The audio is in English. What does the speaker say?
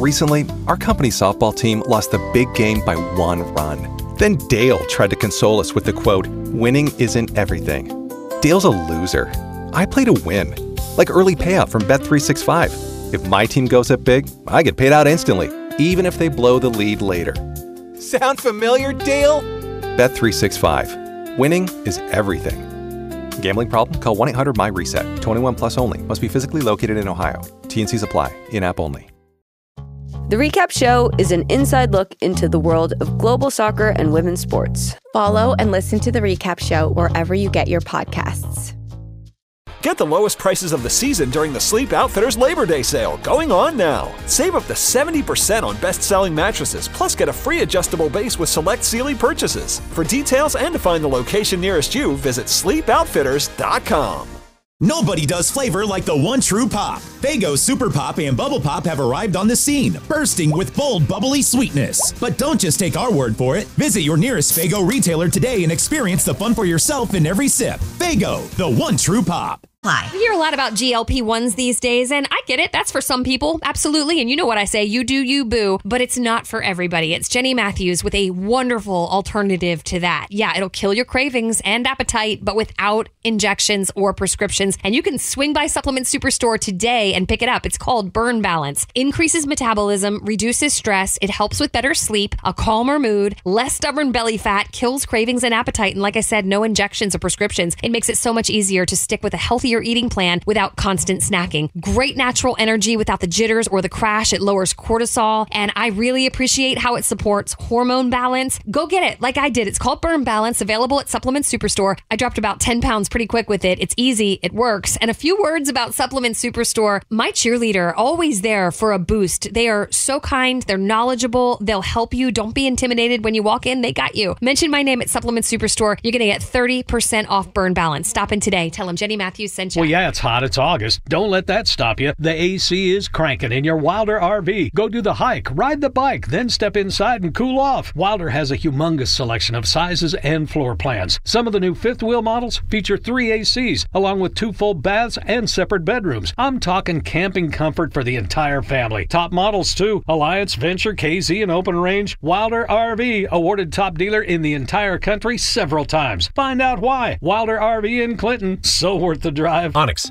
Recently, our company's softball team lost the big game by 1 run. Then Dale tried to console us with the quote, "Winning isn't everything." Dale's a loser. I play to win, like early payout from Bet365. If my team goes up big, I get paid out instantly, even if they blow the lead later. Sound familiar, Dale? Bet365. Winning is everything. Gambling problem? Call 1-800-MY-RESET. 21 plus only. Must be physically located in Ohio. T&Cs apply. In-app only. The Recap Show is an inside look into the world of global soccer and women's sports. Follow and listen to The Recap Show wherever you get your podcasts. Get the lowest prices of the season during the Sleep Outfitters Labor Day sale, going on now. Save up to 70% on best-selling mattresses, plus get a free adjustable base with select Sealy purchases. For details and to find the location nearest you, visit sleepoutfitters.com. Nobody does flavor like the one true pop. Faygo Super Pop and Bubble Pop have arrived on the scene, bursting with bold, bubbly sweetness. But don't just take our word for it. Visit your nearest Faygo retailer today and experience the fun for yourself in every sip. Faygo, the one true pop. We hear a lot about GLP-1s these days, and I get it. That's for some people. Absolutely. And you know what I say. You do you, boo. But it's not for everybody. It's Jenny Matthews with a wonderful alternative to that. Yeah, it'll kill your cravings and appetite, but without injections or prescriptions. And you can swing by Supplement Superstore today and pick it up. It's called Burn Balance. Increases metabolism, reduces stress. It helps with better sleep, a calmer mood, less stubborn belly fat, kills cravings and appetite. And like I said, no injections or prescriptions. It makes it so much easier to stick with a healthier eating plan without constant snacking. Great natural energy without the jitters or the crash. It lowers cortisol, and I really appreciate how it supports hormone balance. Go get it like I did. It's called Burn Balance, available at Supplement Superstore. I dropped about 10 pounds pretty quick with it. It's easy, it works. And a few words about Supplement Superstore. My cheerleader, always there for a boost. They are so kind, they're knowledgeable, they'll help you. Don't be intimidated when you walk in, they got you. Mention my name at Supplement Superstore. You're gonna get 30% off Burn Balance. Stop in today. Tell them Jenny Matthews sent you. Well, yeah, it's hot. It's August. Don't let that stop you. The AC is cranking in your Wilder RV. Go do the hike, ride the bike, then step inside and cool off. Wilder has a humongous selection of sizes and floor plans. Some of the new fifth wheel models feature 3 ACs, along with 2 full baths and separate bedrooms. I'm talking camping comfort for the entire family. Top models, too. Alliance, Venture, KZ, and Open Range. Wilder RV, awarded top dealer in the entire country several times. Find out why. Wilder RV in Clinton. So worth the drive. Onyx,